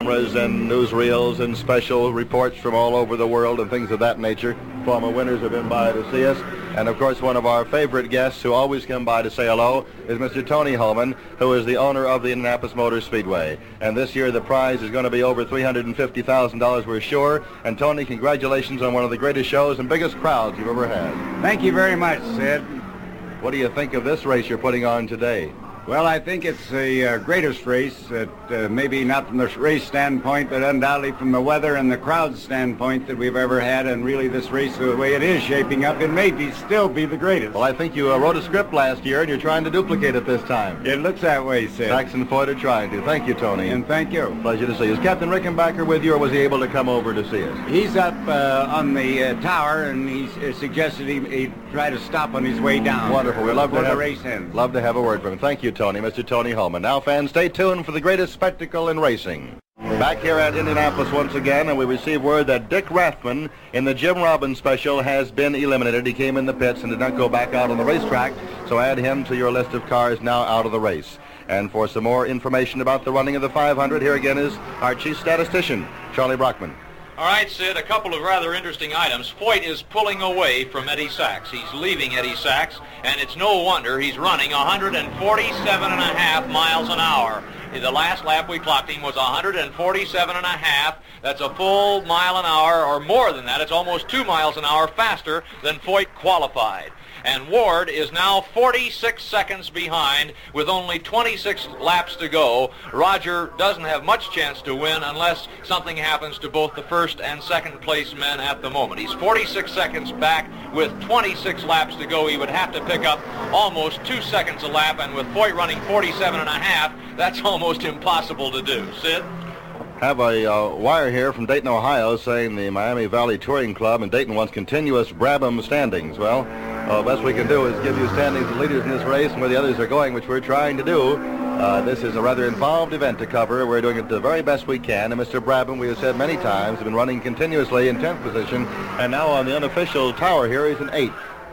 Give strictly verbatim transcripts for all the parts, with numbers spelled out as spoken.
cameras and newsreels and special reports from all over the world and things of that nature. Former winners have been by to see us. And, of course, one of our favorite guests who always come by to say hello is Mister Tony Hulman, who is the owner of the Indianapolis Motor Speedway. And this year the prize is going to be over three hundred fifty thousand dollars, we're sure. And, Tony, congratulations on one of the greatest shows and biggest crowds you've ever had. Thank you very much, Sid. What do you think of this race you're putting on today? Well, I think it's the uh, greatest race, that uh, maybe not from the race standpoint, but undoubtedly from the weather and the crowd standpoint that we've ever had. And really this race, the way it is shaping up, it may be still be the greatest. Well, I think you uh, wrote a script last year, and you're trying to duplicate it this time. It looks that way, Sid. Sax and Foyt are trying to. Thank you, Tony. And thank you. Pleasure to see you. Is Captain Rickenbacker with you, or was he able to come over to see us? He's up uh, on the uh, tower, and he uh, suggested he, he try to stop on his way down. Wonderful. We'd love to have, have the race ends. Love to have a word from him. Thank you, Tony. Mister Tony Hulman. Now, fans, stay tuned for the greatest spectacle in racing. Back here at Indianapolis once again, and we receive word that Dick Rathman in the Jim Robbins special has been eliminated. He came in the pits and did not go back out on the racetrack, so add him to your list of cars now out of the race. And for some more information about the running of the five hundred, here again is our chief statistician, Charlie Brockman. All right, Sid, a couple of rather interesting items. Foyt is pulling away from Eddie Sachs. He's leaving Eddie Sachs, and it's no wonder he's running one hundred forty-seven and a half miles an hour. The last lap we clocked him was one hundred forty-seven and a half. That's a full mile an hour, or more than that. It's almost two miles an hour faster than Foyt qualified. And Ward is now forty-six seconds behind with only twenty-six laps to go. Roger doesn't have much chance to win unless something happens to both the first and second place men at the moment. He's forty-six seconds back with twenty-six laps to go. He would have to pick up almost two seconds a lap, and with Foyt running forty-seven and a half, that's almost impossible to do. Sid? Have a uh, wire here from Dayton, Ohio, saying the Miami Valley Touring Club and Dayton wants continuous Brabham standings. Well, uh, best we can do is give you standings of leaders in this race and where the others are going, which we're trying to do. Uh, this is a rather involved event to cover. We're doing it the very best we can. And Mister Brabham, we have said many times, has been running continuously in tenth position. And now on the unofficial tower here, he's in eighth.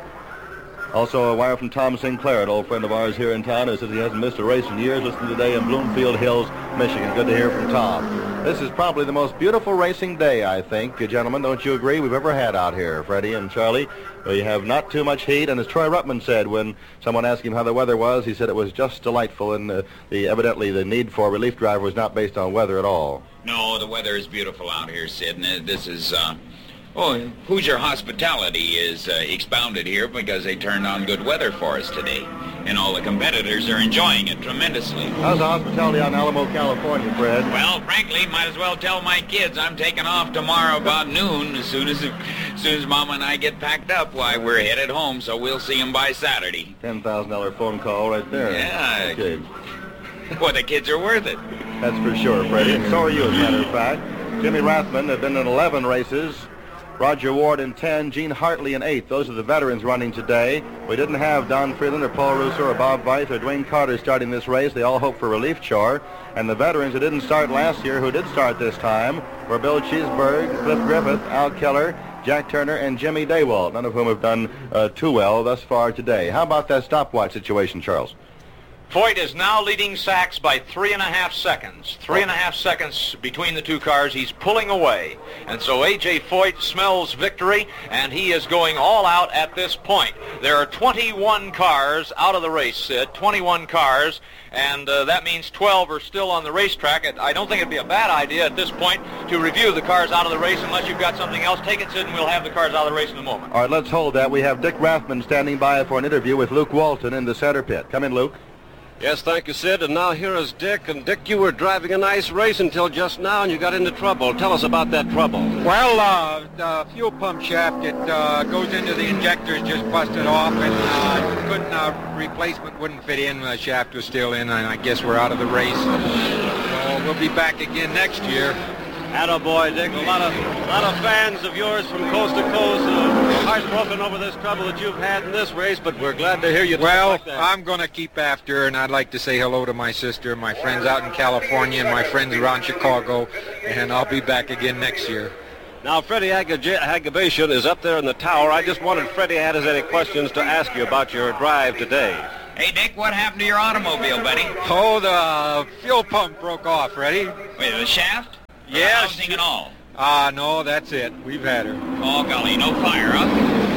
Also a wire from Tom Sinclair, an old friend of ours here in town, who says he hasn't missed a race in years. Listen today in Bloomfield Hills, Michigan. Good to hear from Tom. This is probably the most beautiful racing day, I think, uh, gentlemen, don't you agree, we've ever had out here, Freddie and Charlie. We have not too much heat, and as Troy Ruttman said when someone asked him how the weather was, he said it was just delightful, and uh, the evidently the need for a relief driver was not based on weather at all. No, the weather is beautiful out here, Sid, and this is... Uh... Oh, Hoosier hospitality is uh, expounded here because they turned on good weather for us today. And all the competitors are enjoying it tremendously. How's the hospitality on Alamo, California, Fred? Well, frankly, might as well tell my kids I'm taking off tomorrow about noon. As soon as, as soon as Mama and I get packed up, why, we're headed home, so we'll see them by Saturday. ten thousand dollar phone call right there. Yeah. Okay. Well, the kids are worth it. That's for sure, Freddie. And so are you, as a matter of fact. Jimmy Rathman had been in eleven races. Roger Ward in ten, Gene Hartley in eight. Those are the veterans running today. We didn't have Don Freeland or Paul Russo or Bob Veith or Dwayne Carter starting this race. They all hope for relief chore. And the veterans who didn't start last year, who did start this time, were Bill Cheeseburg, Cliff Griffith, Al Keller, Jack Turner, and Jimmy Daywalt, none of whom have done uh, too well thus far today. How about that stopwatch situation, Charles? Foyt is now leading Sachs by three and a half seconds. Three and a half seconds between the two cars. He's pulling away. And so A J. Foyt smells victory, and he is going all out at this point. There are twenty-one cars out of the race, Sid. twenty-one cars, and uh, that means twelve are still on the racetrack. I don't think it'd be a bad idea at this point to review the cars out of the race unless you've got something else. Take it, Sid, and we'll have the cars out of the race in a moment. All right, let's hold that. We have Dick Rathman standing by for an interview with Luke Walton in the center pit. Come in, Luke. Yes, thank you, Sid. And now here is Dick. And Dick, you were driving a nice race until just now, and you got into trouble. Tell us about that trouble. Well, uh, the fuel pump shaft that uh, goes into the injectors just busted off, and uh, couldn't uh, replacement wouldn't fit in. The shaft was still in, and I guess we're out of the race. So we'll be back again next year. Attaboy, Dick. A lot of a lot of fans of yours from coast to coast are heartbroken over this trouble that you've had in this race, but we're glad to hear you talk well, like that. I'm going to keep after her, and I'd like to say hello to my sister, my friends out in California, and my friends around Chicago, and I'll be back again next year. Now, Freddie Agabation is up there in the tower. I just wondered if Freddie had any questions to ask you about your drive today. Hey, Dick, what happened to your automobile, buddy? Oh, the fuel pump broke off, Freddie. Wait, the shaft? Yeah. Housing and all. Ah, uh, no, that's it. We've had her. Oh, golly, no fire, huh?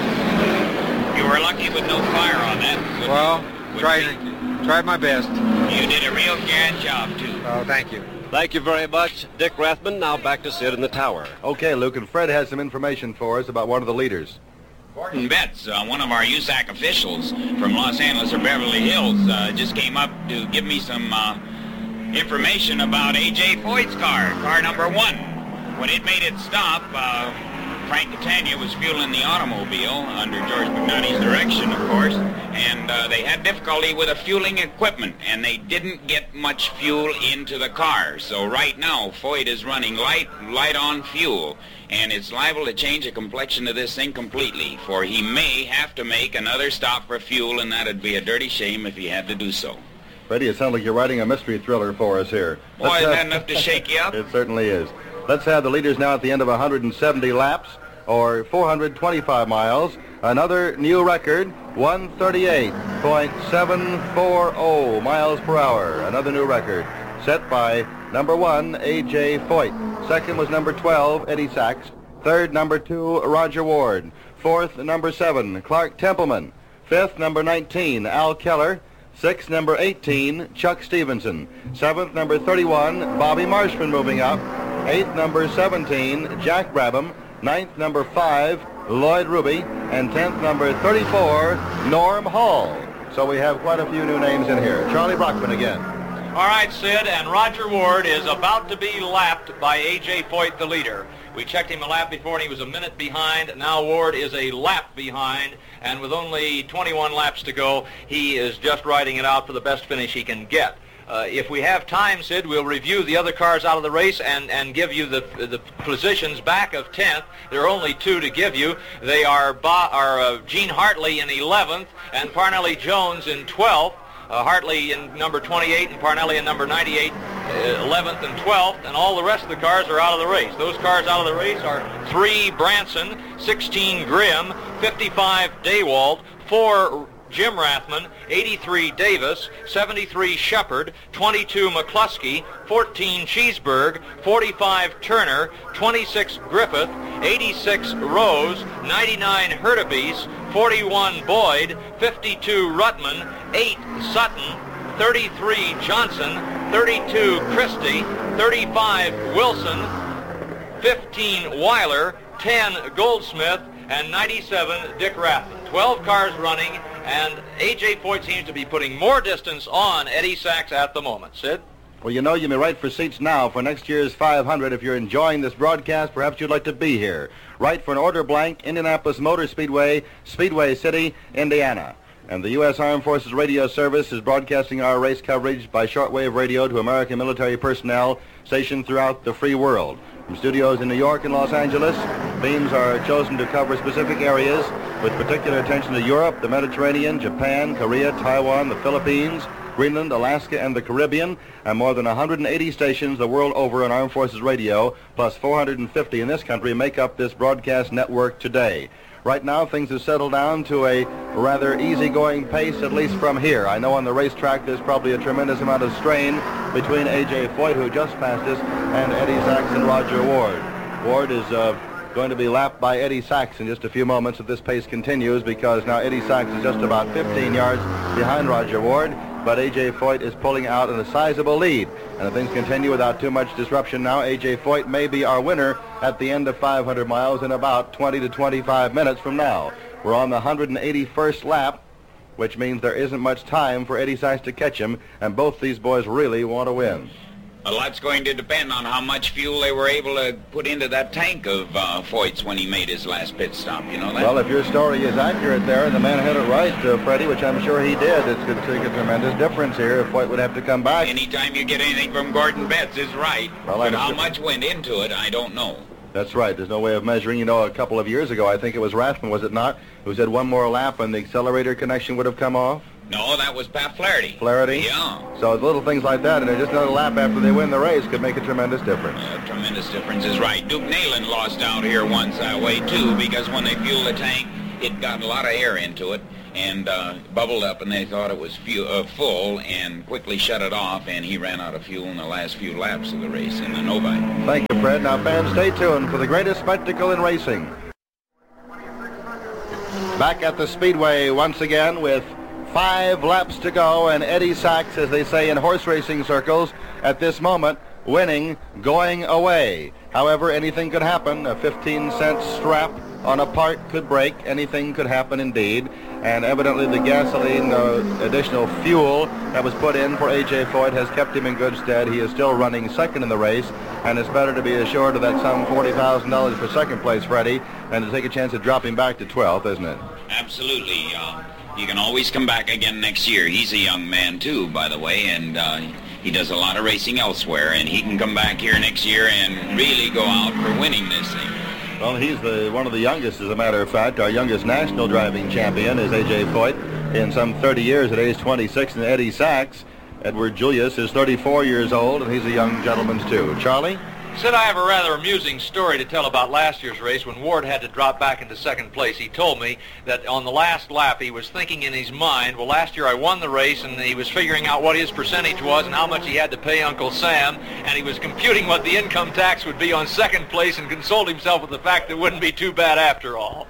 You were lucky with no fire on that. Wouldn't- Well, wouldn't tried, be- tried my best. You did a real grand job, too. Oh, thank you. Thank you very much, Dick Rathman. Now back to Sid in the tower. Okay, Luke, and Fred has some information for us about one of the leaders. Gordon Betts, uh, one of our U S A C officials from Los Angeles or Beverly Hills, uh, just came up to give me some uh, information about A J Foyt's car, car number one. When it made its stop, uh, Frank Catania was fueling the automobile under George McNulty's direction, of course, and uh, they had difficulty with the fueling equipment, and they didn't get much fuel into the car. So right now, Foyt is running light, light on fuel, and it's liable to change the complexion of this thing completely, for he may have to make another stop for fuel, and that'd be a dirty shame if he had to do so. Freddie, it sounds like you're writing a mystery thriller for us here. Boy, Let's isn't have- that enough to shake you up? It certainly is. Let's have the leaders now at the end of one hundred seventy laps, or four hundred twenty-five miles. Another new record, one thirty-eight point seven four zero miles per hour. Another new record set by number one, A J Foyt. Second was number twelve, Eddie Sachs. Third, number two, Roger Ward. Fourth, number seven, Clark Templeman. Fifth, number nineteen, Al Keller. Sixth, number eighteen, Chuck Stevenson. Seventh, number thirty-one, Bobby Marshman moving up. Eighth, number seventeen, Jack Brabham. Ninth, number five, Lloyd Ruby. And tenth, number thirty-four, Norm Hall. So we have quite a few new names in here. Charlie Brockman again. All right, Sid, and Roger Ward is about to be lapped by A J Foyt, the leader. We checked him a lap before, and he was a minute behind. Now Ward is a lap behind, and with only twenty-one laps to go, he is just riding it out for the best finish he can get. Uh, if we have time, Sid, we'll review the other cars out of the race and, and give you the the positions back of tenth. There are only two to give you. They are, Ba- are uh, Gene Hartley in eleventh and Parnelli Jones in twelfth. Uh, Hartley in number twenty-eight and Parnelli in number ninety-eight, uh, eleventh and twelfth, and all the rest of the cars are out of the race. Those cars out of the race are three Branson, sixteen Grimm, fifty-five Daywald, four Jim Rathman, eighty-three Davis, seventy-three Shepard, twenty-two McCluskey, fourteen Cheeseburg, forty-five Turner, twenty-six Griffith, eighty-six Rose, ninety-nine Hurtubise, forty-one Boyd, fifty-two Rutman, eight Sutton, thirty-three Johnson, thirty-two Christie, thirty-five Wilson, fifteen Weiler, ten Goldsmith, and ninety-seven Dick Rathman. twelve cars running, and A J Foyt seems to be putting more distance on Eddie Sachs at the moment. Sid? Well, you know, you may write for seats now for next year's five hundred. If you're enjoying this broadcast, perhaps you'd like to be here. Write for an order blank, Indianapolis Motor Speedway, Speedway City, Indiana. And the U S Armed Forces Radio Service is broadcasting our race coverage by shortwave radio to American military personnel stationed throughout the free world. From studios in New York and Los Angeles, beams are chosen to cover specific areas with particular attention to Europe, the Mediterranean, Japan, Korea, Taiwan, the Philippines, Greenland, Alaska, and the Caribbean, and more than one hundred eighty stations the world over on Armed Forces Radio, plus four hundred fifty in this country, make up this broadcast network today. Right now, things have settled down to a rather easygoing pace, at least from here. I know on the racetrack there's probably a tremendous amount of strain between A J Foyt, who just passed us, and Eddie Sachs and Roger Ward. Ward is uh, going to be lapped by Eddie Sachs in just a few moments if this pace continues, because now Eddie Sachs is just about fifteen yards behind Roger Ward, but A J Foyt is pulling out in a sizable lead. And if things continue without too much disruption now, A J Foyt may be our winner at the end of five hundred miles in about twenty to twenty-five minutes from now. We're on the one hundred eighty-first lap, which means there isn't much time for Eddie Sachs to catch him, and both these boys really want to win. A lot's going to depend on how much fuel they were able to put into that tank of uh, Foyt's when he made his last pit stop. You know that? Well, if your story is accurate there, and the man had it right, uh, Freddie, which I'm sure he did, it's going to take a tremendous difference here if Foyt would have to come back. Anytime you get anything from Gordon Betts is right. Well, but I'm how sure- much went into it, I don't know. That's right. There's no way of measuring. You know, a couple of years ago, I think it was Rathman, was it not, who said one more lap and the accelerator connection would have come off? No, that was Pat Flaherty. Flaherty? Yeah. So little things like that, and just another lap after they win the race could make a tremendous difference. A tremendous difference is right. Duke Neyland lost out here once that way, too, because when they fueled the tank, it got a lot of air into it. and uh, bubbled up, and they thought it was fu- uh, full and quickly shut it off, and he ran out of fuel in the last few laps of the race in the Novi. Thank you, Fred. Now, fans, stay tuned for the greatest spectacle in racing. Back at the Speedway once again with five laps to go, and Eddie Sachs, as they say in horse racing circles, at this moment, winning, going away. However, anything could happen. A fifteen cent strap on a part could break. Anything could happen indeed. And evidently the gasoline, uh, additional fuel that was put in for A J Foyt has kept him in good stead. He is still running second in the race, and it's better to be assured of that some forty thousand dollars for second place, Freddie, than to take a chance of dropping back to twelfth, isn't it? Absolutely. Uh, you can always come back again next year. He's a young man, too, by the way, and uh, he does a lot of racing elsewhere, and he can come back here next year and really go out for winning this thing. Well, he's the one of the youngest, as a matter of fact. Our youngest national driving champion is A J Foyt in some thirty years at age twenty-six, and Eddie Sachs, Edward Julius, is thirty-four years old, and he's a young gentleman, too. Charlie? Sid, I have a rather amusing story to tell about last year's race when Ward had to drop back into second place. He told me that on the last lap he was thinking in his mind, well, last year I won the race, and he was figuring out what his percentage was and how much he had to pay Uncle Sam, and he was computing what the income tax would be on second place and consoled himself with the fact that it wouldn't be too bad after all.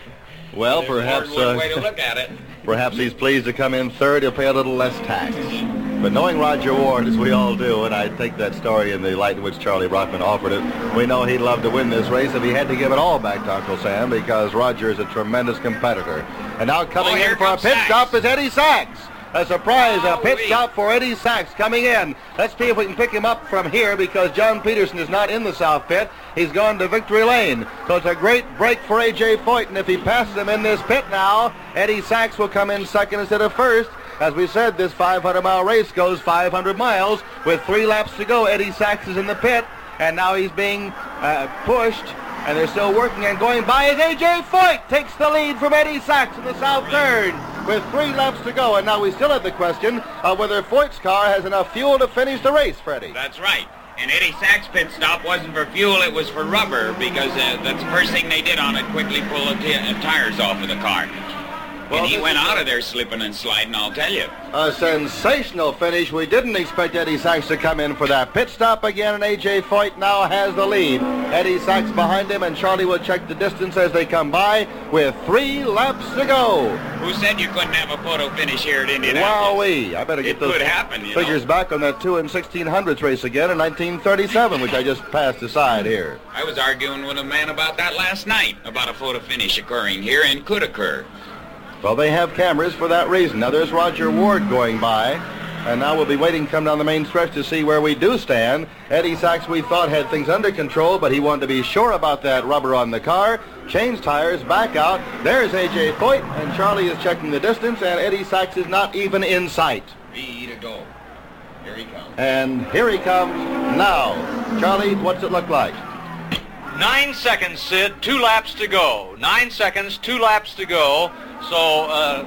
Well, perhaps, One uh, way to look at it. perhaps he's pleased to come in third. He'll pay a little less tax. But knowing Roger Ward, as we all do, and I take that story in the light in which Charlie Brockman offered it, we know he'd love to win this race if he had to give it all back to Uncle Sam, because Roger is a tremendous competitor. And now coming Oh, here in for a comes pit Sachs. stop is Eddie Sachs. A surprise, a pit Wowee. stop for Eddie Sachs coming in. Let's see if we can pick him up from here, because John Peterson is not in the south pit. He's gone to victory lane. So it's a great break for A J Foyt, and if he passes him in this pit now, Eddie Sachs will come in second instead of first. As we said, this five hundred mile race goes five hundred miles. With three laps to go, Eddie Sachs is in the pit, and now he's being uh, pushed, and they're still working and going by as A J Foyt takes the lead from Eddie Sachs in the south third with three laps to go. And now we still have the question of whether Foyt's car has enough fuel to finish the race, Freddie. That's right. And Eddie Sachs' pit stop wasn't for fuel, it was for rubber, because uh, that's the first thing they did on it, quickly pull the t- uh, tires off of the car. Well, and he this went is out of there slipping and sliding, I'll tell you. A sensational finish. We didn't expect Eddie Sachs to come in for that pit stop again, and A J Foyt now has the lead. Eddie Sachs behind him, and Charlie will check the distance as they come by with three laps to go. Who said you couldn't have a photo finish here at Indianapolis? Wowee. I better get It those could happen, you figures know. back on that two and sixteen hundredths race again in nineteen thirty-seven, which I just passed aside here. I was arguing with a man about that last night, about a photo finish occurring here and could occur. Well, they have cameras for that reason. Now, there's Roger Ward going by, and now we'll be waiting to come down the main stretch to see where we do stand. Eddie Sachs, we thought, had things under control, but he wanted to be sure about that rubber on the car. Changed tires, back out. There's A J Foyt, and Charlie is checking the distance, and Eddie Sachs is not even in sight. Three to go. Here he comes. And here he comes now. Charlie, what's it look like? Nine seconds, Sid. Two laps to go. Nine seconds, two laps to go. So, uh,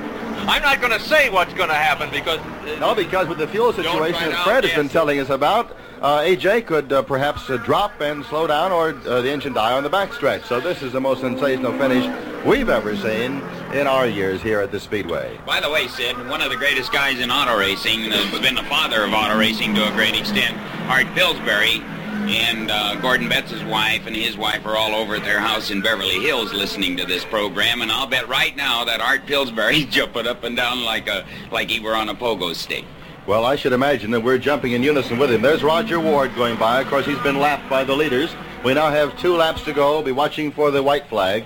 I'm not going to say what's going to happen because... Uh, No, because with the fuel situation find that out, Fred has yes. been telling us about, uh, A J could uh, perhaps uh, drop and slow down, or uh, the engine die on the backstretch. So this is the most sensational finish we've ever seen in our years here at the Speedway. By the way, Sid, one of the greatest guys in auto racing, has been the father of auto racing to a great extent, Art Pillsbury, and uh, Gordon Betts' wife and his wife are all over at their house in Beverly Hills listening to this program, and I'll bet right now that Art Pillsbury's jumping up and down like a like he were on a pogo stick. Well, I should imagine that we're jumping in unison with him. There's Roger Ward going by. Of course, he's been lapped by the leaders. We now have two laps to go. We'll be watching for the white flag.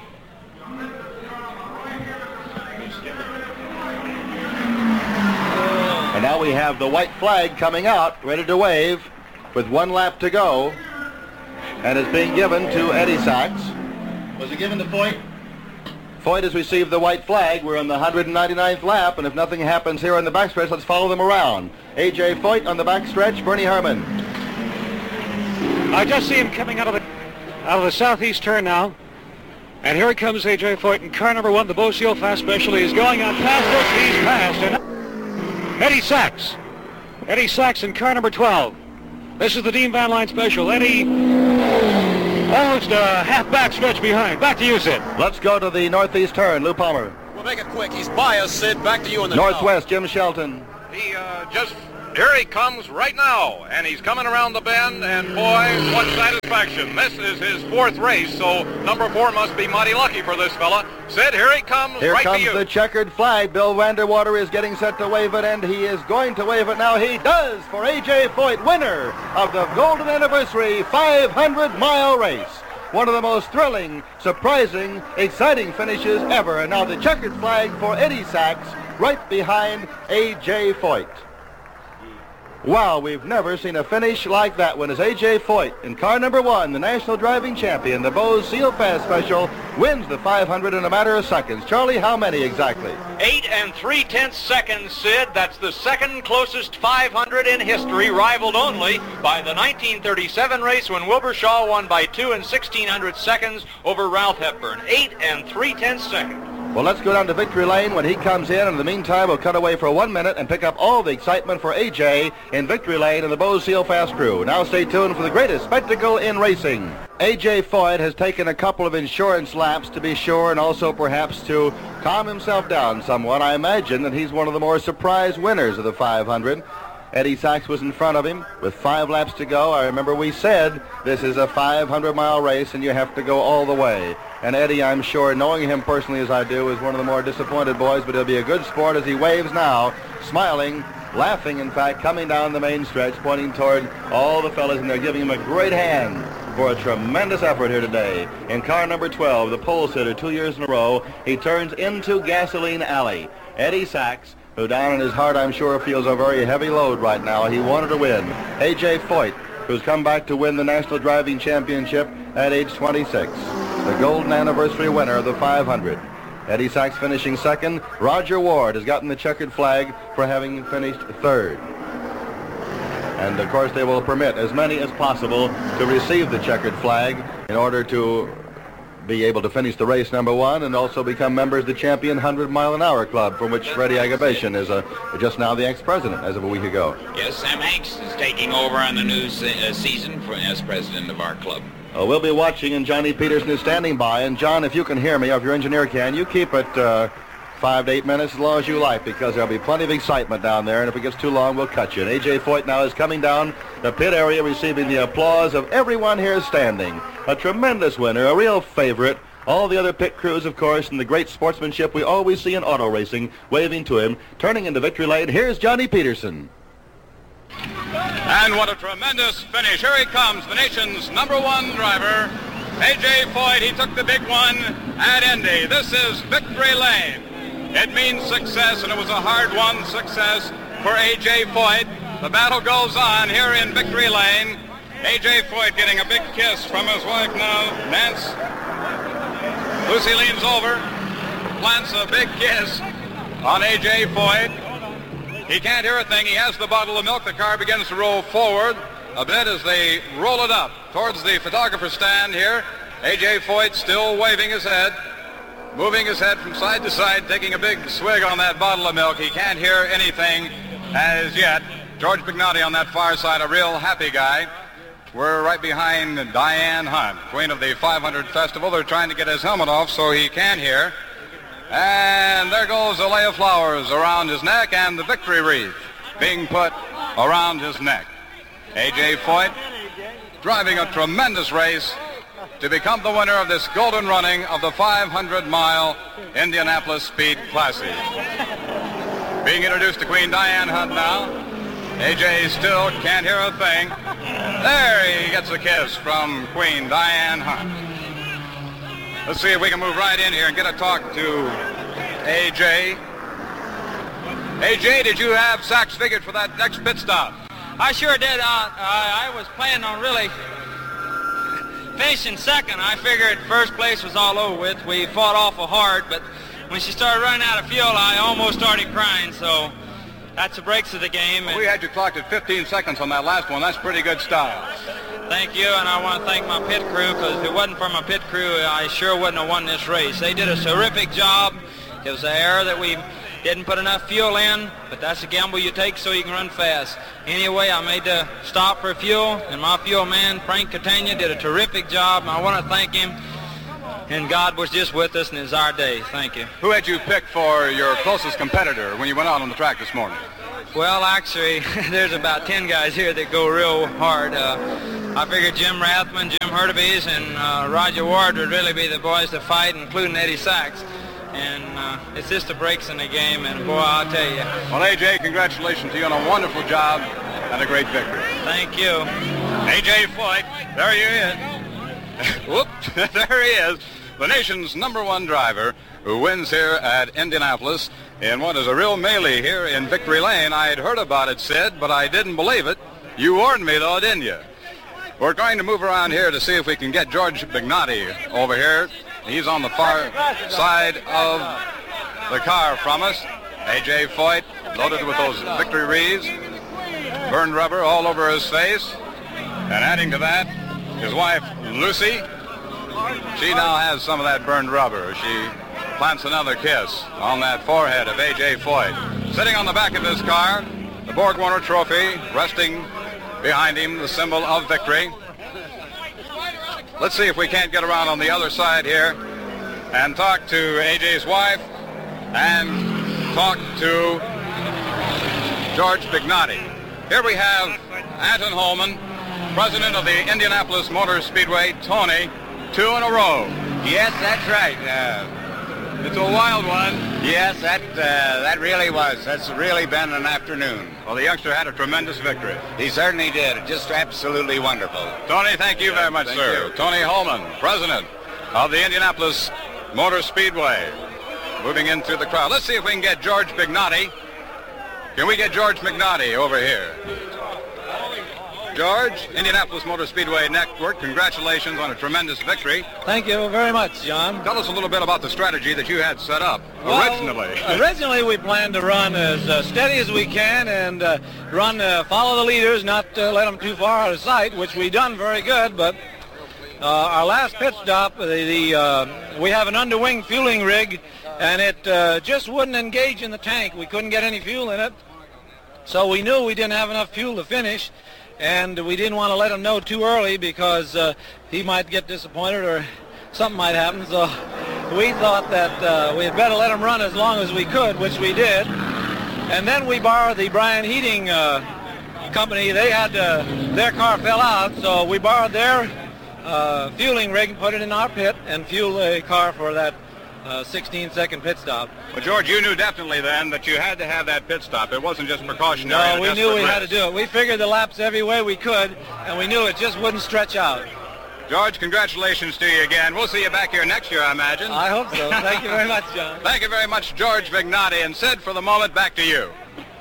And now we have the white flag coming out, ready to wave, with one lap to go. And it's being given to Eddie Sachs. Was it given to Foyt? Foyt has received the white flag. We're on the one hundred ninety-ninth lap, and if nothing happens here on the backstretch, let's follow them around. A J Foyt on the backstretch, Bernie Herman. I just see him coming out of the out of the southeast turn now. And here comes A J Foyt in car number one, the Bocio Fast Special. He's going on past us. He's passed. And Eddie Sachs. Eddie Sachs in car number twelve. This is the Dean Van Line Special. Eddie almost a half back stretch behind. Back to you, Sid. Let's go to the northeast turn. Lou Palmer. We'll make it quick. He's by us, Sid. Back to you in the Northwest, Jim Shelton. He uh, just, here he comes right now, and he's coming around the bend, and boy, what satisfaction. This is his fourth race, so number four must be mighty lucky for this fella. Sid, here he comes, Here right comes to you. the checkered flag. Bill Vanderwater is getting set to wave it, and he is going to wave it now. He does for A J Foyt, winner of the Golden Anniversary five hundred mile race. One of the most thrilling, surprising, exciting finishes ever. And now the checkered flag for Eddie Sachs right behind A J Foyt. Wow, we've never seen a finish like that one as A J Foyt in car number one, the national driving champion, the Bose Seal Fast Special, wins the five hundred in a matter of seconds. Charlie, how many exactly? Eight and three-tenths seconds, Sid. That's the second closest five hundred in history, rivaled only by the nineteen thirty-seven race when Wilbur Shaw won by two and sixteen hundredths seconds over Ralph Hepburn. Eight and three-tenths seconds. Well, let's go down to victory lane when he comes in. In the meantime, we'll cut away for one minute and pick up all the excitement for A J in victory lane and the Bose Seal Fast crew. Now stay tuned for the greatest spectacle in racing. A J Foyt has taken a couple of insurance laps to be sure, and also perhaps to calm himself down somewhat. I imagine that he's one of the more surprise winners of the five hundred. Eddie Sachs was in front of him with five laps to go. I remember we said this is a five hundred mile race and you have to go all the way. And Eddie, I'm sure, knowing him personally as I do, is one of the more disappointed boys, but he'll be a good sport as he waves now, smiling, laughing, in fact, coming down the main stretch, pointing toward all the fellas, and they're giving him a great hand for a tremendous effort here today. In car number twelve, the pole sitter, two years in a row, he turns into Gasoline Alley. Eddie Sachs, who down in his heart, I'm sure, feels a very heavy load right now. He wanted to win. A J Foyt, who's come back to win the National Driving Championship at age twenty-six. The Golden Anniversary winner of the five hundred. Eddie Sachs finishing second. Roger Ward has gotten the checkered flag for having finished third. And, of course, they will permit as many as possible to receive the checkered flag in order to be able to finish the race number one and also become members of the Champion one hundred mile an hour club, from which Freddie Agabashian is a, just now the ex-president as of a week ago. Yes, Sam Hanks is taking over on the new se- uh, season for, as president of our club. Uh, we'll be watching, and Johnny Peterson is standing by. And, John, if you can hear me, or if your engineer can, you keep it uh, five to eight minutes as long as you like, because there'll be plenty of excitement down there, and if it gets too long, we'll cut you. And A J Foyt now is coming down the pit area, receiving the applause of everyone here standing. A tremendous winner, a real favorite. All the other pit crews, of course, and the great sportsmanship we always see in auto racing, waving to him. Turning into victory lane, here's Johnny Peterson. And what a tremendous finish. Here he comes, the nation's number one driver, A J Foyt. He took the big one at Indy. This is victory lane. It means success, and it was a hard-won success for A J Foyt. The battle goes on here in victory lane. A J Foyt getting a big kiss from his wife now, Nance. Lucy leans over, plants a big kiss on A J Foyt. He can't hear a thing. He has the bottle of milk. The car begins to roll forward a bit as they roll it up towards the photographer stand here. A J Foyt still waving his head, moving his head from side to side, taking a big swig on that bottle of milk. He can't hear anything as yet. George Pignotti on that far side, a real happy guy. We're right behind Diane Hunt, queen of the five hundred Festival. They're trying to get his helmet off so he can hear. And there goes a lay of flowers around his neck and the victory wreath being put around his neck. A J Foyt driving a tremendous race to become the winner of this golden running of the five hundred mile Indianapolis Speed Classic. Being introduced to Queen Diane Hunt now. A J still can't hear a thing. There he gets a kiss from Queen Diane Hunt. Let's see if we can move right in here and get a talk to A J. A J, did you have Sachs figured for that next pit stop? I sure did. Uh, I, I was planning on really finishing second. I figured first place was all over with. We fought awful hard, but when she started running out of fuel, I almost started crying, so that's the breaks of the game. Well, we had you clocked at fifteen seconds on that last one. That's pretty good style. Thank you, and I want to thank my pit crew, because if it wasn't for my pit crew, I sure wouldn't have won this race. They did a terrific job. It was an error that we didn't put enough fuel in, but that's a gamble you take so you can run fast. Anyway, I made the stop for fuel, and my fuel man, Frank Catania, did a terrific job, and I want to thank him. and God was just with us, and it's our day. Thank you. Who had you picked for your closest competitor when you went out on the track this morning? Well, actually, there's about ten guys here that go real hard. Uh, I figured Jim Rathman, Jim Hurtubise, and uh, Roger Ward would really be the boys to fight, including Eddie Sachs. And uh, it's just the breaks in the game, and boy, I'll tell you. Well, A J, congratulations to you on a wonderful job and a great victory. Thank you. A J Foyt, there he is. Whoop, there he is. The nation's number one driver who wins here at Indianapolis in what is a real melee here in Victory Lane. I had heard about it, Sid, but I didn't believe it. You warned me, though, didn't you? We're going to move around here to see if we can get George Bignotti over here. He's on the far side of the car from us. A J Foyt, loaded with those victory wreaths, burned rubber all over his face. And adding to that, his wife, Lucy. She now has some of that burned rubber. She plants another kiss on that forehead of A J Foyt. Sitting on the back of this car, the Borg Warner Trophy, resting behind him, the symbol of victory. Let's see if we can't get around on the other side here and talk to A J's wife and talk to George Bignotti. Here we have Anton Holman, president of the Indianapolis Motor Speedway. Tony, two in a row. Yes, that's right. Uh, It's a wild one. yes, that uh, that really was. That's really been an afternoon. Well, the youngster had a tremendous victory. He certainly did. Just absolutely wonderful. Tony, thank you very much, Thank sir. you. Tony Holman, president of the Indianapolis Motor Speedway. Moving in through the crowd. Let's see if we can get George Bignotti. Can we get George Bignotti over here? George, Indianapolis Motor Speedway Network, congratulations on a tremendous victory. Thank you very much, John. Tell us a little bit about the strategy that you had set up Well, originally. originally, we planned to run as uh, steady as we can and uh, run, uh, follow the leaders, not uh, let them too far out of sight, which we done very good. But uh, our last pit stop, the, the uh, we have an underwing fueling rig, and it uh, just wouldn't engage in the tank. We couldn't get any fuel in it, so we knew we didn't have enough fuel to finish. And we didn't want to let him know too early because uh, he might get disappointed or something might happen. So we thought that uh, we had better let him run as long as we could, which we did. And then we borrowed the Bryan Heating uh, company. They had uh, their car fell out, so we borrowed their uh, fueling rig and put it in our pit and fueled the car for that uh, sixteen second pit stop. Well, George, you knew definitely then that you had to have that pit stop. It wasn't just precautionary. No, and we a knew we desperate had to risk. do it. We figured the laps every way we could, and we knew it just wouldn't stretch out. George, congratulations to you again. We'll see you back here next year, I imagine. I hope so. Thank you very much, John. Thank you very much, George Bignotti. And Sid, for the moment, back to you.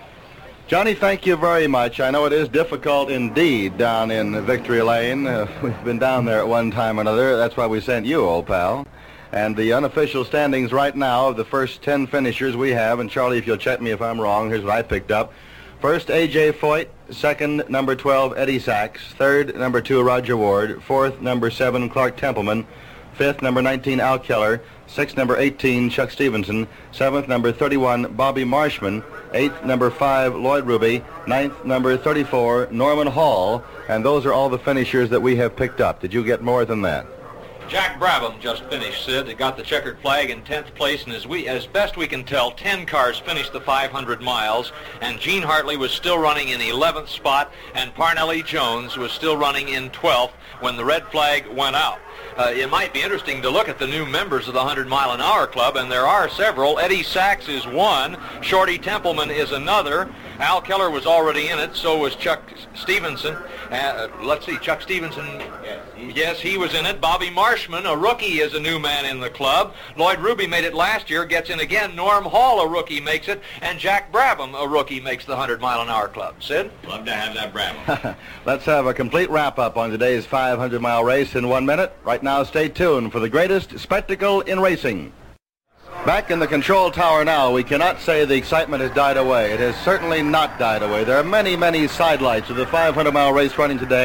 Johnny, thank you very much. I know it is difficult indeed down in Victory Lane. Uh, we've been down there at one time or another. That's why we sent you, old pal. And the unofficial standings right now of the first ten finishers we have, and Charlie, if you'll check me if I'm wrong, here's what I picked up. First, A J Foyt. Second, number twelve, Eddie Sachs. Third, number two, Roger Ward. Fourth, number seven, Clark Templeman. Fifth, number nineteen, Al Keller. Sixth, number eighteen, Chuck Stevenson. Seventh, number thirty-one, Bobby Marshman. Eighth, number five, Lloyd Ruby. Ninth, number thirty-four, Norman Hall. And those are all the finishers that we have picked up. Did you get more than that? Jack Brabham just finished, Sid. He got the checkered flag in tenth place, and as we, as best we can tell, ten cars finished the five hundred miles, and Gene Hartley was still running in eleventh spot, and Parnelli Jones was still running in twelfth when the red flag went out. Uh, it might be interesting to look at the new members of the one hundred mile an hour club, and there are several. Eddie Sachs is one. Shorty Templeman is another. Al Keller was already in it, so was Chuck Stevenson. Uh, let's see, Chuck Stevenson, yes, he was in it. Bobby Marshman, a rookie, is a new man in the club. Lloyd Ruby made it last year, gets in again. Norm Hall, a rookie, makes it. And Jack Brabham, a rookie, makes the one hundred mile an hour club. Sid? Love to have that Brabham. Let's have a complete wrap-up on today's five hundred mile race in one minute. Right now, stay tuned for the greatest spectacle in racing. Back in the control tower now, we cannot say the excitement has died away. It has certainly not died away. There are many, many sidelights of the five hundred mile race running today.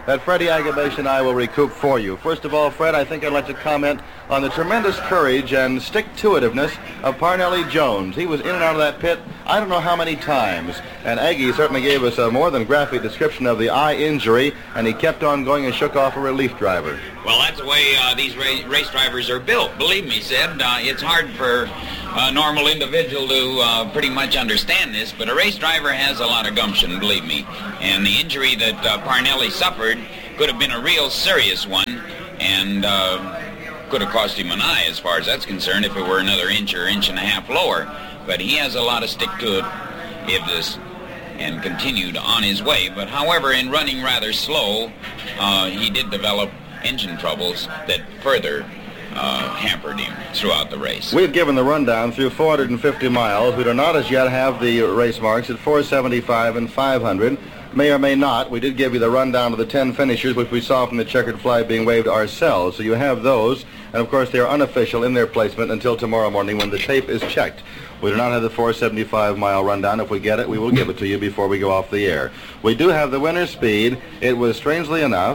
that Freddie Agabation and I will recoup for you. First of all, Fred, I think I'd like to comment on the tremendous courage and stick-to-itiveness of Parnelli Jones. He was in and out of that pit I don't know how many times, and Aggie certainly gave us a more than graphic description of the eye injury, and he kept on going and shook off a relief driver. Well, that's the way uh, these race, race drivers are built. Believe me, Sid, uh, it's hard for a normal individual to uh, pretty much understand this, but a race driver has a lot of gumption, believe me. And the injury that uh, Parnelli suffered could have been a real serious one, and uh, could have cost him an eye as far as that's concerned if it were another inch or inch and a half lower. But he has a lot of stick-to-itiveness and continued on his way. But however, in running rather slow, uh, he did develop engine troubles that further uh, hampered him throughout the race. We've given the rundown through four hundred fifty miles. We do not as yet have the race marks at four seventy-five and five hundred. May or may not. We did give you the rundown of the ten finishers, which we saw from the checkered flag being waved ourselves. So you have those. And, of course, they are unofficial in their placement until tomorrow morning when the tape is checked. We do not have the four seventy-five mile rundown. If we get it, we will give it to you before we go off the air. We do have the winner's speed. It was, strangely enough,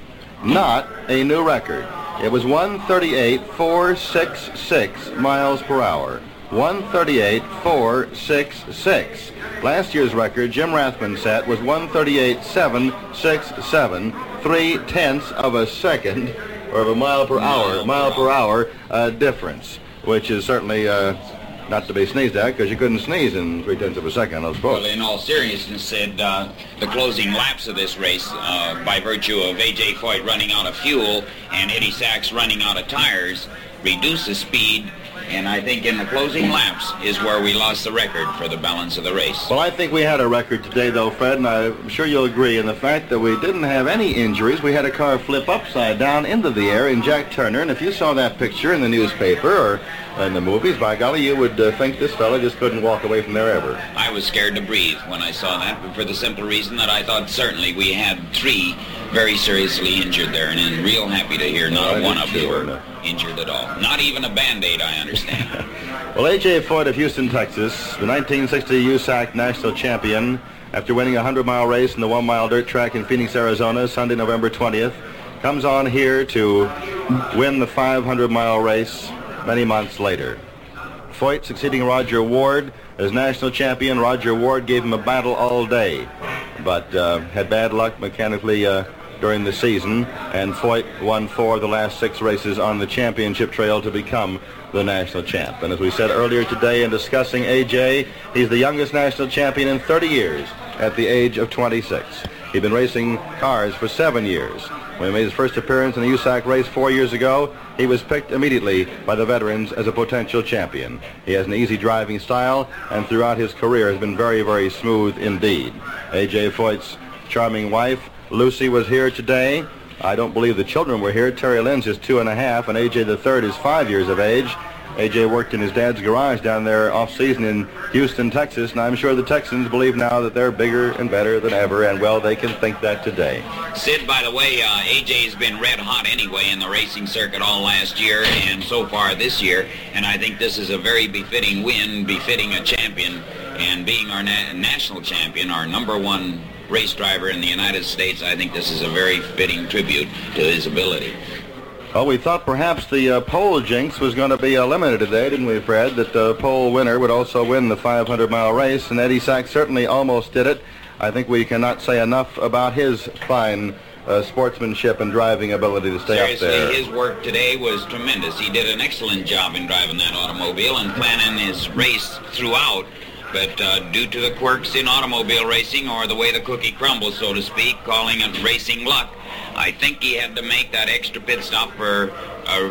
not a new record. It was one thirty-eight point four six six miles per hour. one thirty-eight point four six six. Last year's record, Jim Rathman set, was one thirty-eight point seven six seven, three tenths of a second, or of a mile per hour, mile per hour uh, difference, which is certainly uh, not to be sneezed at, because you couldn't sneeze in three tenths of a second, I suppose. Well, in all seriousness, said uh, the closing laps of this race, uh, by virtue of A J Foyt running out of fuel and Eddie Sachs running out of tires, reduced the speed. And I think in the closing laps is where we lost the record for the balance of the race. Well, I think we had a record today, though, Fred, and I'm sure you'll agree in the fact that we didn't have any injuries. We had a car flip upside down into the air in Jack Turner, and if you saw that picture in the newspaper or in the movies, by golly, you would uh, think this fella just couldn't walk away from there ever. I was scared to breathe when I saw that, but for the simple reason that I thought certainly we had three very seriously injured there, and I'm real happy to hear not no, one of you were no. injured at all. Not even a Band-Aid, I understand. Well, A J Foyt of Houston, Texas, the nineteen sixty U S A C national champion, after winning a hundred mile race in the one mile dirt track in Phoenix, Arizona, Sunday, November twentieth, comes on here to win the five hundred mile race many months later. Foyt succeeding Roger Ward as national champion. Roger Ward gave him a battle all day, but uh, had bad luck mechanically uh, during the season, and Foyt won four of the last six races on the championship trail to become the national champ. And as we said earlier today in discussing A J, he's the youngest national champion in thirty years at the age of twenty-six. He'd been racing cars for seven years. When he made his first appearance in the U S A C race four years ago, he was picked immediately by the veterans as a potential champion. He has an easy driving style, and throughout his career has been very, very smooth indeed. A J Foyt's charming wife, Lucy, was here today. I don't believe the children were here. Terry Lynn's is two and a half, and A J the third is five years of age. A J worked in his dad's garage down there off-season in Houston, Texas, and I'm sure the Texans believe now that they're bigger and better than ever, and, well, they can think that today. Sid, by the way, uh, A J's been red hot anyway in the racing circuit all last year and so far this year, and I think this is a very befitting win, befitting a champion, and being our na- national champion, our number one race driver in the United States, I think this is a very fitting tribute to his ability. Well, we thought perhaps the uh, pole jinx was going to be eliminated today, didn't we, Fred? That the uh, pole winner would also win the five hundred mile race, and Eddie Sachs certainly almost did it. I think we cannot say enough about his fine uh, sportsmanship and driving ability to stay Seriously, up there. His work today was tremendous. He did an excellent job in driving that automobile and planning his race throughout. But uh, due to the quirks in automobile racing, or the way the cookie crumbles, so to speak, calling it racing luck, I think he had to make that extra pit stop for a,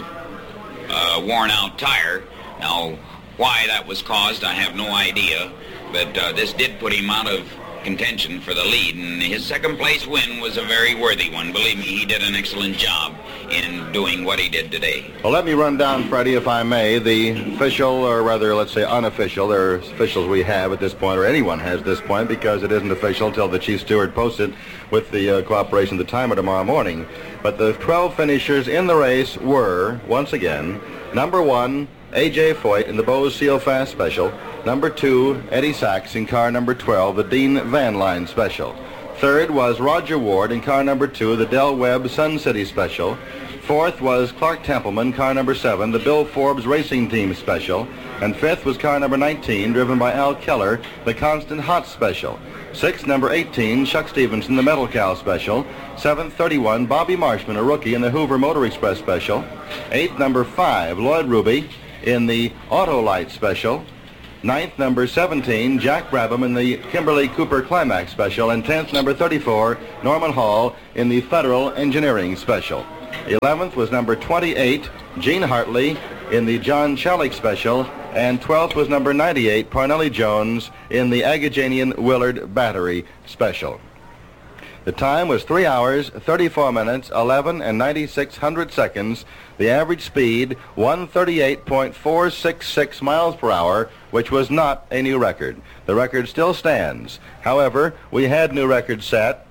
a worn-out tire. Now, why that was caused, I have no idea. But uh, this did put him out of contention for the lead, and his second-place win was a very worthy one. Believe me, he did an excellent job in doing what he did today. Well, let me run down, Freddie, if I may, the official, or rather, let's say unofficial, there are officials we have at this point, or anyone has at this point, because it isn't official until the chief steward posts it with the uh, cooperation of the timer tomorrow morning. But the twelve finishers in the race were, once again, number one, A J Foyt in the Bose Seal Fast Special. Number two, Eddie Sachs in car number twelve, the Dean Van Line Special. Third was Roger Ward in car number two, the Del Webb Sun City Special. Fourth was Clark Templeman, car number seven, the Bill Forbes Racing Team Special. And fifth was car number nineteen, driven by Al Keller, the Constant Hot Special. Sixth, number eighteen, Chuck Stevenson, the Metal Cow Special. Seventh, thirty-one, Bobby Marshman, a rookie in the Hoover Motor Express Special. Eighth, number five, Lloyd Ruby in the Autolite Special. Ninth, number seventeen, Jack Brabham in the Kimberly Cooper Climax Special. And tenth, number thirty-four, Norman Hall in the Federal Engineering Special. Eleventh was number twenty-eight, Gene Hartley in the John Chalik Special. And twelfth was number ninety-eight, Parnelli Jones in the Agajanian Willard Battery Special. The time was three hours, thirty-four minutes, eleven and ninety-six hundredths seconds. The average speed, one thirty-eight point four six six miles per hour, which was not a new record. The record still stands. However, we had new records set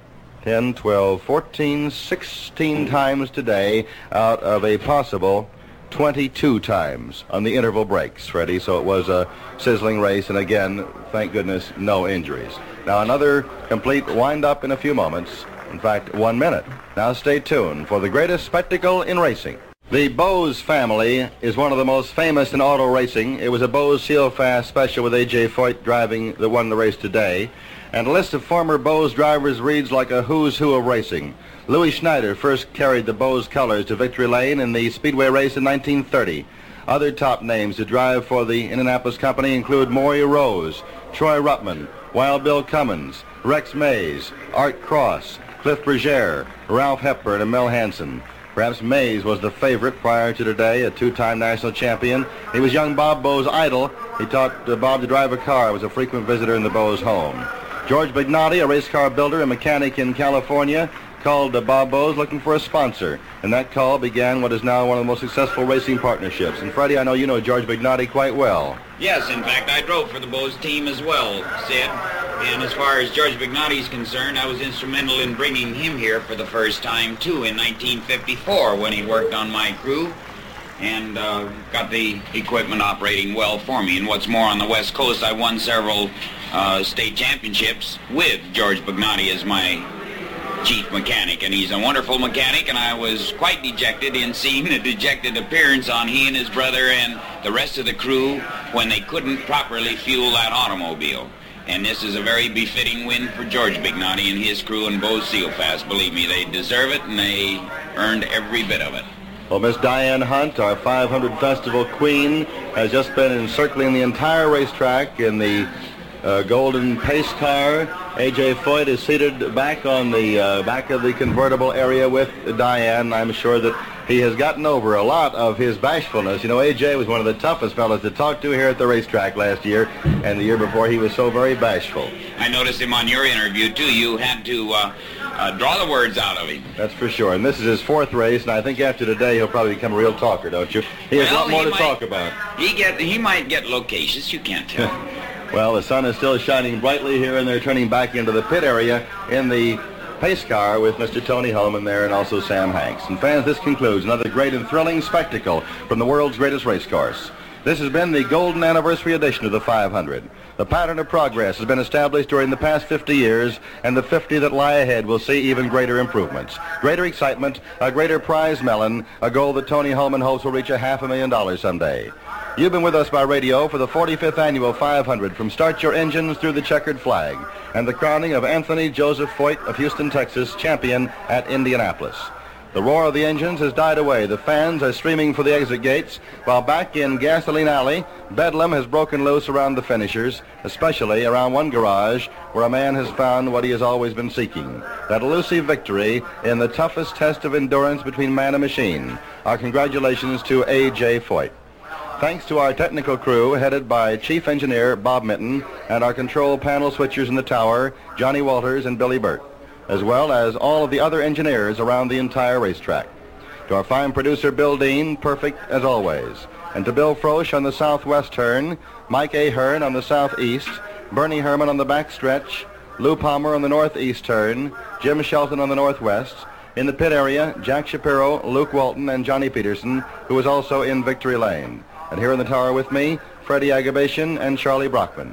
ten, twelve, fourteen, sixteen times today out of a possible twenty-two times on the interval breaks, Freddie. So it was a sizzling race, and again, thank goodness, no injuries. Now another complete wind-up in a few moments. In fact, one minute. Now stay tuned for the greatest spectacle in racing. The Bose family is one of the most famous in auto racing. It was a Bose Seal Fast Special with A J Foyt driving that won the race today. And a list of former Bose drivers reads like a who's who of racing. Louis Schneider first carried the Bose colors to victory lane in the Speedway race in nineteen thirty. Other top names to drive for the Indianapolis Company include Maury Rose, Troy Ruttman, Wild Bill Cummins, Rex Mays, Art Cross, Cliff Berger, Ralph Hepburn, and Mel Hansen. Perhaps Mays was the favorite prior to today, a two-time national champion. He was young Bob Bowe's idol. He taught uh, Bob to drive a car, was a frequent visitor in the Bose home. George Bignotti, a race car builder and mechanic in California, called uh, Bob Bose looking for a sponsor. And that call began what is now one of the most successful racing partnerships. And Freddie, I know you know George Bignotti quite well. Yes, in fact, I drove for the Bose team as well, Sid. And as far as George Bignotti is concerned, I was instrumental in bringing him here for the first time, too, in nineteen fifty-four when he worked on my crew and uh, got the equipment operating well for me. And what's more, on the West Coast, I won several uh, state championships with George Bignotti as my chief mechanic, and he's a wonderful mechanic, and I was quite dejected in seeing the dejected appearance on he and his brother and the rest of the crew when they couldn't properly fuel that automobile. And this is a very befitting win for George Bignotti and his crew and Bose Seal Fast. Believe me, they deserve it, and they earned every bit of it. Well, Miss Diane Hunt, our five hundred Festival Queen, has just been encircling the entire racetrack in the Uh, golden pace car. A J Foyt is seated back on the uh, back of the convertible area with Diane. I'm sure that he has gotten over a lot of his bashfulness. You know, A J was one of the toughest fellas to talk to here at the racetrack last year, and the year before he was so very bashful. I noticed him on your interview, too. You had to uh, uh, draw the words out of him. That's for sure. And this is his fourth race, and I think after today he'll probably become a real talker, don't you? He has well, a lot more to might, talk about. He get he might get loquacious. You can't tell. Well, the sun is still shining brightly here, and they're turning back into the pit area in the pace car with Mister Tony Hulman there and also Sam Hanks. And fans, this concludes another great and thrilling spectacle from the world's greatest race course. This has been the golden anniversary edition of the five hundred. The pattern of progress has been established during the past fifty years, and the fifty that lie ahead will see even greater improvements, greater excitement, a greater prize melon, a goal that Tony Hulman hopes will reach a half a million dollars someday. You've been with us by radio for the forty-fifth annual five hundred, from Start Your Engines through the Checkered Flag, and the crowning of Anthony Joseph Foyt of Houston, Texas, champion at Indianapolis. The roar of the engines has died away. The fans are streaming for the exit gates, while back in Gasoline Alley, bedlam has broken loose around the finishers, especially around one garage where a man has found what he has always been seeking, that elusive victory in the toughest test of endurance between man and machine. Our congratulations to A J Foyt. Thanks to our technical crew, headed by Chief Engineer Bob Minton, and our control panel switchers in the tower, Johnny Walters and Billy Burt, as well as all of the other engineers around the entire racetrack. To our fine producer, Bill Dean, perfect as always. And to Bill Frosch on the southwest turn, Mike Ahern on the southeast, Bernie Herman on the back stretch, Lou Palmer on the northeast turn, Jim Shelton on the northwest. In the pit area, Jack Shapiro, Luke Walton, and Johnny Peterson, who was also in victory lane. And here in the tower with me, Freddie Agabashian and Charlie Brockman.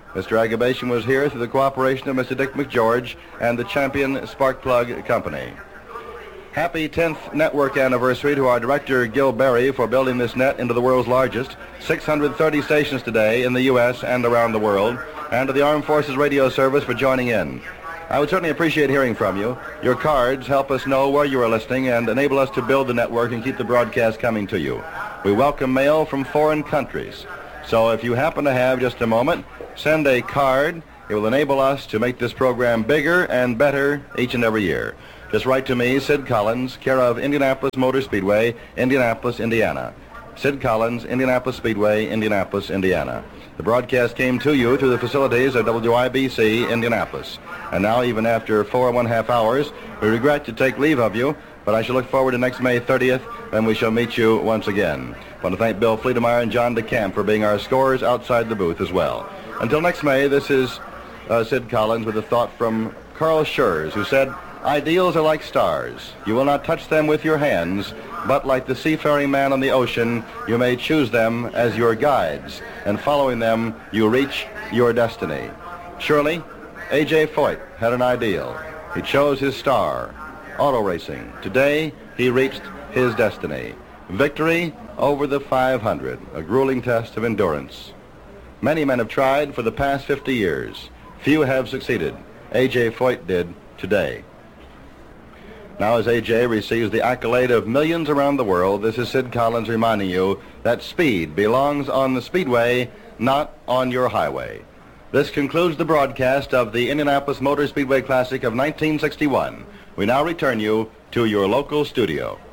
Mister Agabation was here through the cooperation of Mister Dick McGeorge and the Champion Spark Plug Company. Happy tenth network anniversary to our director, Gil Berry, for building this net into the world's largest. six hundred thirty stations today in the U S and around the world. And to the Armed Forces Radio Service for joining in. I would certainly appreciate hearing from you. Your cards help us know where you are listening and enable us to build the network and keep the broadcast coming to you. We welcome mail from foreign countries. So if you happen to have just a moment, send a card. It will enable us to make this program bigger and better each and every year. Just write to me, Sid Collins, care of Indianapolis Motor Speedway, Indianapolis, Indiana. Sid Collins, Indianapolis Speedway, Indianapolis, Indiana. The broadcast came to you through the facilities of W I B C, Indianapolis. And now, even after four and one half hours, we regret to take leave of you, but I shall look forward to next May thirtieth, when we shall meet you once again. I want to thank Bill Fleetemeyer and John DeCamp for being our scorers outside the booth as well. Until next May, this is uh, Sid Collins with a thought from Carl Schurz, who said, "Ideals are like stars. You will not touch them with your hands, but like the seafaring man on the ocean, you may choose them as your guides, and following them, you reach your destiny." Surely, A J Foyt had an ideal. He chose his star, auto racing. Today, he reached his destiny. Victory over the five hundred, a grueling test of endurance. Many men have tried for the past fifty years. Few have succeeded. A J Foyt did today. Now, as A J receives the accolade of millions around the world, this is Sid Collins reminding you that speed belongs on the speedway, not on your highway. This concludes the broadcast of the Indianapolis Motor Speedway Classic of nineteen sixty-one. We now return you to your local studio.